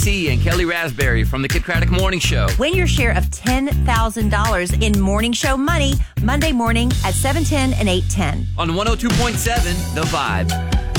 T and Kelly Raspberry from the Kid Craddock Morning Show. Win your share of $10,000 in morning show money Monday morning at 7:10 and 8:10. On 102.7 The Vibe.